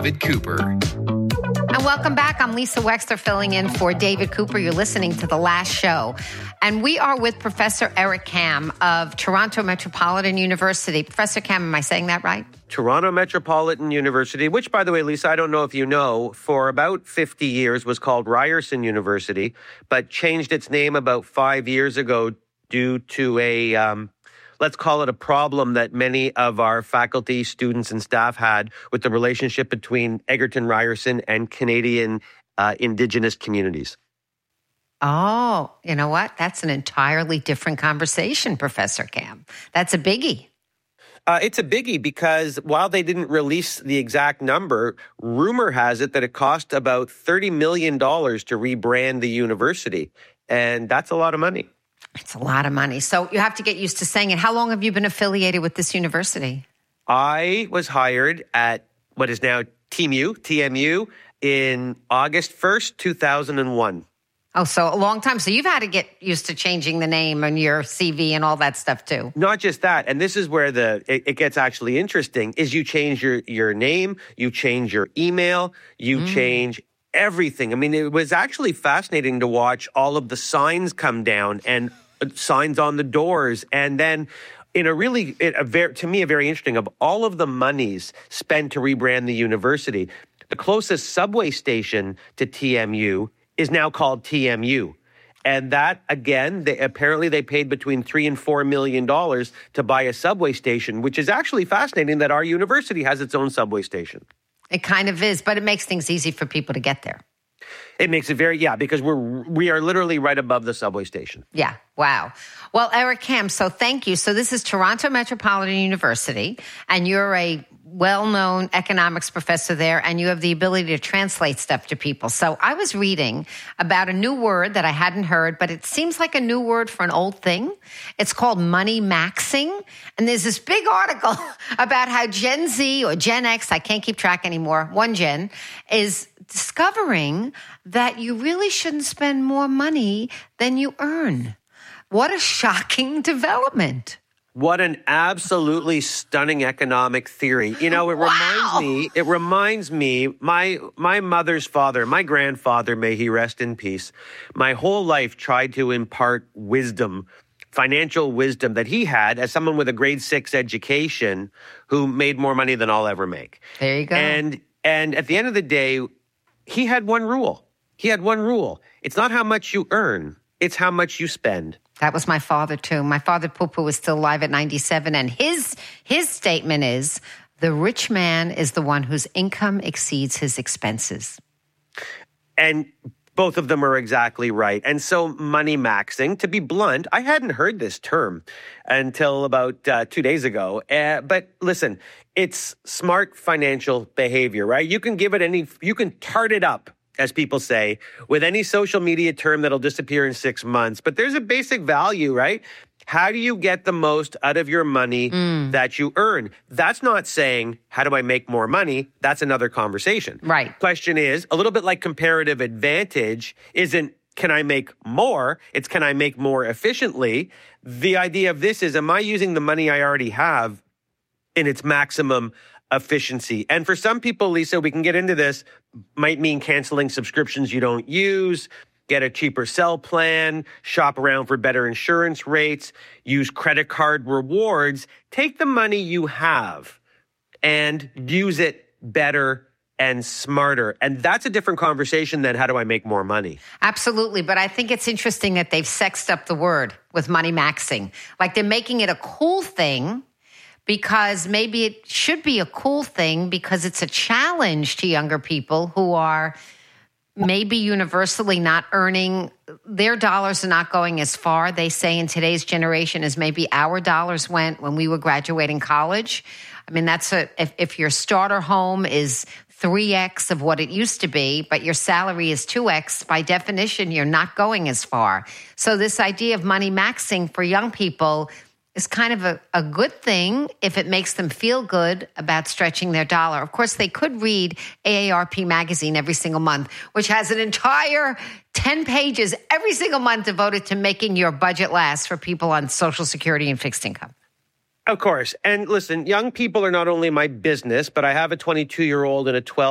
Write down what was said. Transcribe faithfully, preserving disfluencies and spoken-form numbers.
David Cooper. And welcome back. I'm Lisa Wexler filling in for David Cooper. You're listening to The Last Show. And we are with Professor Eric Kam of Toronto Metropolitan University. Professor Kam, am I saying that right? Toronto Metropolitan University, which, by the way, Lisa, I don't know if you know, for about fifty years was called Ryerson University, but changed its name about five years ago due to a, um, let's call it a problem that many of our faculty, students, and staff had with the relationship between Egerton Ryerson and Canadian uh, Indigenous communities. Oh, you know what? That's an entirely different conversation, Professor Kam. That's a biggie. Uh, it's a biggie because while they didn't release the exact number, rumor has it that it cost about thirty million dollars to rebrand the university. And that's a lot of money. It's a lot of money. So you have to get used to saying it. How long have you been affiliated with this university? I was hired at what is now T M U, T M U, in August first, two thousand one. Oh, so a long time. So you've had to get used to changing the name and your C V and all that stuff too. Not just that. And this is where the it, it gets actually interesting, is you change your, your name, you change your email, you mm. change everything. I mean, it was actually fascinating to watch all of the signs come down and signs on the doors. And then in a really, a very, to me, a very interesting, of all of the monies spent to rebrand the university, the closest subway station to T M U is now called T M U. And that, again, they, apparently they paid between three and four million dollars to buy a subway station, which is actually fascinating that our university has its own subway station. It kind of is, but it makes things easy for people to get there. It makes it very, yeah, because we're we are literally right above the subway station. Yeah, wow. Well, Eric Kam, so thank you. So this is Toronto Metropolitan University, and you're a well-known economics professor there, and you have the ability to translate stuff to people. So I was reading about a new word that I hadn't heard, but it seems like a new word for an old thing. It's called money maxing. And there's this big article about how Gen Z or Gen X, I can't keep track anymore, one gen, is discovering that you really shouldn't spend more money than you earn. What a shocking development. What an absolutely stunning economic theory. You know, it wow. reminds me, it reminds me, my my mother's father, my grandfather, may he rest in peace, my whole life tried to impart wisdom, financial wisdom that he had as someone with a grade six education who made more money than I'll ever make. There you go. And and at the end of the day, he had one rule. He had one rule. It's not how much you earn, it's how much you spend. That was my father, too. My father, Poopa, was still alive at ninety-seven, and his his statement is, the rich man is the one whose income exceeds his expenses. And both of them are exactly right. And so money maxing, to be blunt, I hadn't heard this term until about uh, two days ago. Uh, but listen, it's smart financial behavior, right? You can give it any, you can tart it up, as people say, with any social media term that'll disappear in six months. But there's a basic value, right? How do you get the most out of your money mm. that you earn? That's not saying, how do I make more money? That's another conversation. Right. Question is, a little bit like comparative advantage isn't, can I make more? It's, can I make more efficiently? The idea of this is, am I using the money I already have in its maximum efficiency? And for some people, Lisa, we can get into this, might mean canceling subscriptions you don't use, get a cheaper cell plan, shop around for better insurance rates, use credit card rewards. Take the money you have and use it better and smarter. And that's a different conversation than how do I make more money? Absolutely. But I think it's interesting that they've sexed up the word with money maxing. Like they're making it a cool thing, because maybe it should be a cool thing because it's a challenge to younger people who are maybe universally not earning, their dollars are not going as far, they say, in today's generation as maybe our dollars went when we were graduating college. I mean, that's a, if, if your starter home is three X of what it used to be, but your salary is two X, by definition, you're not going as far. So this idea of money maxing for young people is kind of a, a good thing if it makes them feel good about stretching their dollar. Of course, they could read A A R P magazine every single month, which has an entire ten pages every single month devoted to making your budget last for people on Social Security and fixed income. Of course. And listen, young people are not only my business, but I have a twenty-two-year-old and a twelve